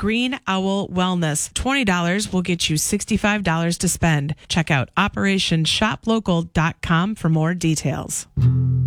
Green Owl Wellness. $20 will get you $65 to spend. Check out OperationShopLocal.com for more details.